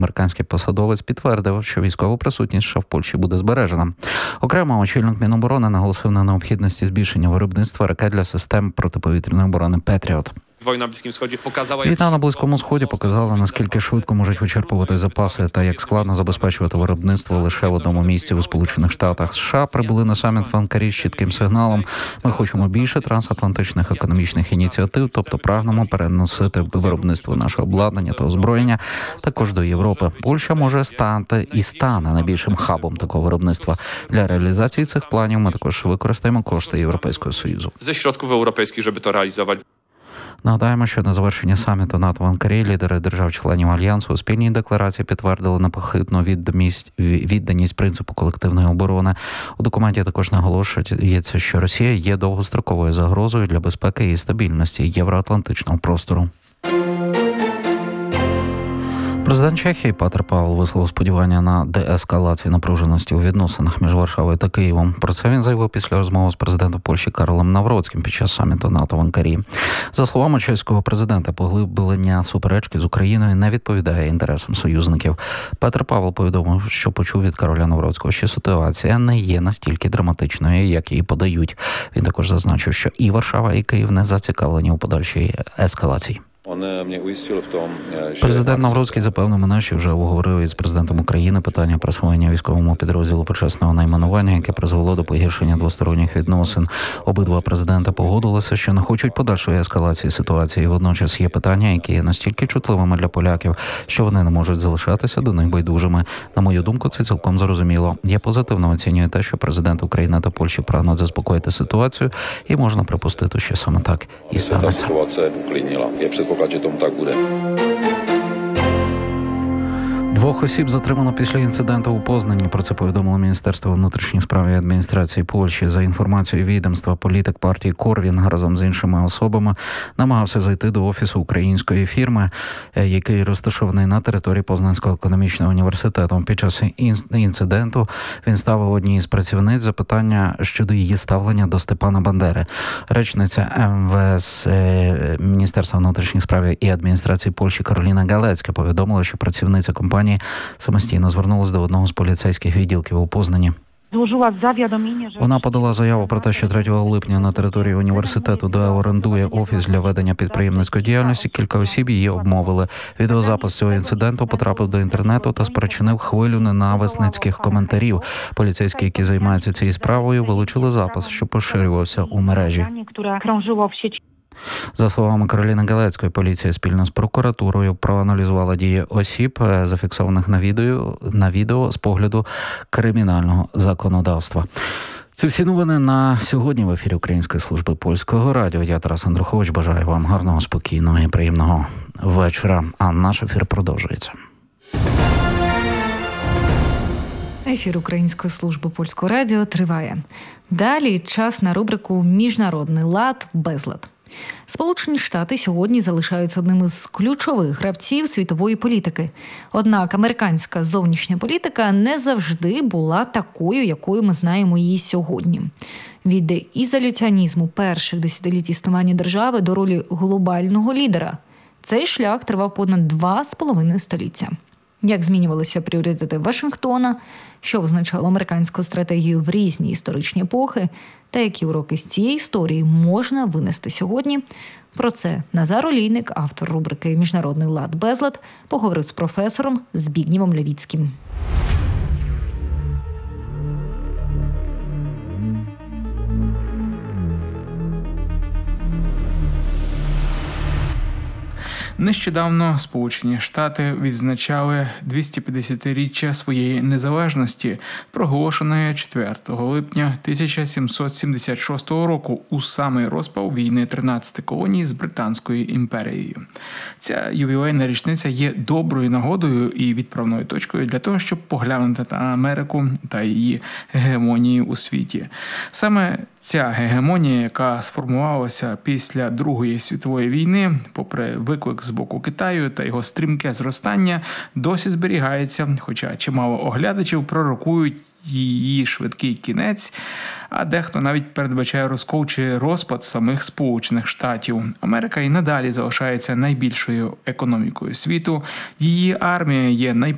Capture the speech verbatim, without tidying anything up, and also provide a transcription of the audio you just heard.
Американський посадовець підтвердив, що військова присутність США в Польщі буде збережена. Окремо, очільник Міноборони наголосив на необхідності збільшення виробництва ракет для систем протиповітряної оборони «Петріот». Війна на Близькому Сході показала, Війна на Близькому Сході показала, наскільки швидко можуть вичерпувати запаси та як складно забезпечувати виробництво лише в одному місці у Сполучених Штатах. США прибули на саміт в Анкарі з чітким сигналом. Ми хочемо більше трансатлантичних економічних ініціатив, тобто прагнемо переносити виробництво нашого обладнання та озброєння також до Європи. Польща може стати і стане найбільшим хабом такого виробництва. Для реалізації цих планів ми також використаємо кошти Європейського Союзу. Ze środków europejskich, żeby to realizować. Нагадаємо, що на завершенні саміту НАТО в Анкарі лідери держав-членів Альянсу у спільній декларації підтвердили непохитну відданість, відданість принципу колективної оборони. У документі також наголошується, що Росія є довгостроковою загрозою для безпеки і стабільності євроатлантичного простору. Президент Чехії Петр Павел висловив сподівання на деескалацію напруженості у відносинах між Варшавою та Києвом. Про це він заявив після розмови з президентом Польщі Карлом Навроцьким під час саміту НАТО в Анкарі. За словами чеського президента, поглиблення суперечки з Україною не відповідає інтересам союзників. Петр Павел повідомив, що почув від Кароля Навроцького, що ситуація не є настільки драматичною, як її подають. Він також зазначив, що і Варшава, і Київ не зацікавлені у подальшій ескалації. Президент Навроцький запевнив мене, що вже обговорив із президентом України питання присвоєння військовому підрозділу почесного найменування, яке призвело до погіршення двосторонніх відносин. Обидва президенти погодилися, що не хочуть подальшої ескалації ситуації. Водночас є питання, які є настільки чутливими для поляків, що вони не можуть залишатися до них байдужими. На мою думку, це цілком зрозуміло. Я позитивно оцінюю те, що президент України та Польщі прагнуть заспокоїти ситуацію, і можна припустити, що саме так і станеться. Že tomu tak bude. Двох осіб затримано після інциденту у Познані. Про це повідомило Міністерство внутрішніх справ і адміністрації Польщі. За інформацією відомства, політик партії Корвін разом з іншими особами намагався зайти до офісу української фірми, який розташований на території Познанського економічного університету. Під час інциденту він ставив одній з працівниць запитання щодо її ставлення до Степана Бандери. Речниця ем ве ес Міністерства внутрішніх справ і адміністрації Польщі Кароліна Галецька повідомила, що працівниця компанії самостійно звернулася до одного з поліцейських відділків у Познані. Вона подала заяву про те, що третього липня на території університету, де орендує офіс для ведення підприємницької діяльності, кілька осіб її обмовили. Відеозапис цього інциденту потрапив до інтернету та спричинив хвилю ненависницьких коментарів. Поліцейські, які займаються цією справою, вилучили запис, що поширювався у мережі. За словами Кароліни Галецької, поліція спільно з прокуратурою проаналізувала дії осіб, зафіксованих на відео, на відео з погляду кримінального законодавства. Це всі новини на сьогодні в ефірі Української служби польського радіо. Я Тарас Андрухович, бажаю вам гарного, спокійного і приємного вечора. А наш ефір продовжується. Ефір Української служби польського радіо триває. Далі час на рубрику «Міжнародний лад. Безлад». Сполучені Штати сьогодні залишаються одним із ключових гравців світової політики. Однак американська зовнішня політика не завжди була такою, якою ми знаємо її сьогодні. Від ізоляціонізму перших десятиліть існування держави до ролі глобального лідера. Цей шлях тривав понад два з половиною століття. Як змінювалися пріоритети Вашингтона, що визначало американську стратегію в різні історичні епохи, та які уроки з цієї історії можна винести сьогодні. Про це Назар Олійник, автор рубрики «Міжнародний лад. Безлад», поговорив з професором Збігнєвом Левіцьким. Нещодавно Сполучені Штати відзначали двісті п'ятдесятиріччя своєї незалежності, проголошеної четвертого липня тисяча сімсот сімдесят шостого року у самий розпал війни тринадцяти колоній з Британською імперією. Ця ювілейна річниця є доброю нагодою і відправною точкою для того, щоб поглянути на Америку та її гегемонію у світі. Саме ця гегемонія, яка сформувалася після Другої світової війни, попри виклик з боку Китаю та його стрімке зростання, досі зберігається, хоча чимало оглядачів пророкують її швидкий кінець, а дехто навіть передбачає розкол чи розпад самих Сполучених Штатів. Америка і надалі залишається найбільшою економікою світу, її армія є найпотужнішою